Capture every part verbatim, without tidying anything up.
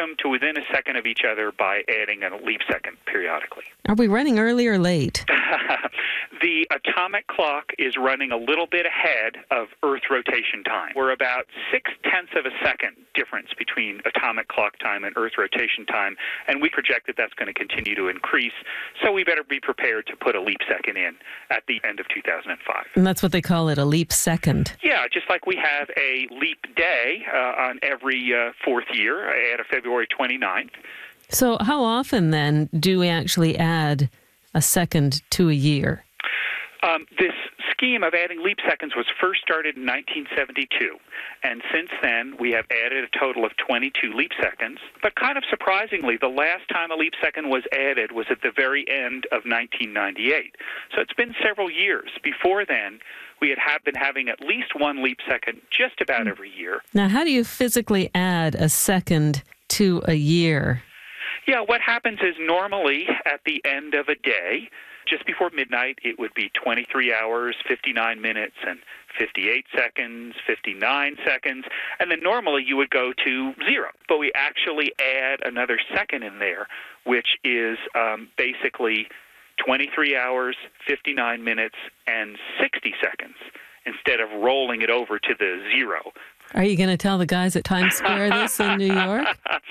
them to within a second of each other by adding a leap second periodically. Are we running early or late? The atomic clock is running a little bit ahead of Earth rotation time. We're about six-tenths of a second difference between atomic clock time and Earth rotation time, and we project that that's going to continue to increase, so we better be prepared to put a leap second in at the end of two thousand five. And that's what they call it, a leap second. Yeah, just like we have a leap day uh, on every uh, fourth year, at a February twenty-ninth. So how often, then, do we actually add a second to a year? Um, this scheme of adding leap seconds was first started in nineteen seventy-two, and since then we have added a total of twenty-two leap seconds. But kind of surprisingly, the last time a leap second was added was at the very end of nineteen ninety-eight. So it's been several years. Before then, we had have been having at least one leap second just about every year. Now, how do you physically add a second to a year? Yeah, what happens is normally at the end of a day, just before midnight, it would be twenty-three hours, fifty-nine minutes, and fifty-eight seconds, fifty-nine seconds, and then normally you would go to zero. But we actually add another second in there, which is um, basically twenty-three hours, fifty-nine minutes, and sixty seconds, instead of rolling it over to the zero. Are you going to tell the guys at Times Square this in New York?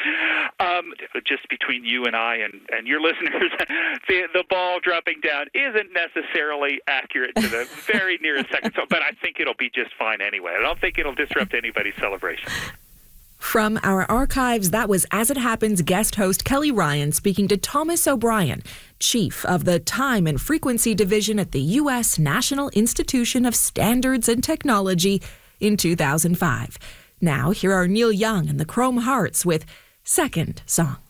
um, just between you and I and, and your listeners, the, the ball dropping down isn't necessarily accurate to the very nearest second, so, but I think it'll be just fine anyway. I don't think it'll disrupt anybody's celebration. From our archives, that was As It Happens guest host Kelly Ryan speaking to Thomas O'Brien, chief of the Time and Frequency Division at the U S National Institution of Standards and Technology in two thousand five. Now, here are Neil Young and the Chrome Hearts with Second Song.